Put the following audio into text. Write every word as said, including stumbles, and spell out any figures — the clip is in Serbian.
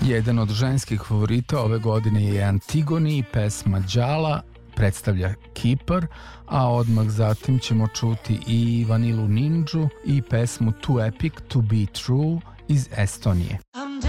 Jedan od ženskih favorita ove godine je Antigoni i pesma Đala predstavlja Kipar, a odmah zatim ćemo čuti i Vanilu Ninju i pesmu Too Epic to be True iz Estonije.